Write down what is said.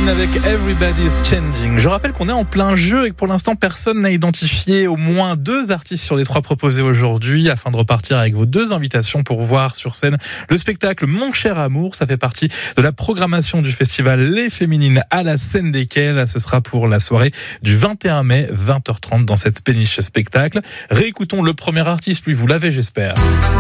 Marilyn avec Everybody's Changing. Je rappelle qu'on est en plein jeu et que pour l'instant personne n'a identifié au moins 2 artistes sur les 3 proposés aujourd'hui, afin de repartir avec vos 2 invitations pour voir sur scène le spectacle Mon cher amour. Ça fait partie de la programmation du festival Les Féminines à la Scène des Quais. Là, ce sera pour la soirée du 21 mai, 20h30 dans cette péniche spectacle. Réécoutons le premier artiste, lui vous l'avez j'espère.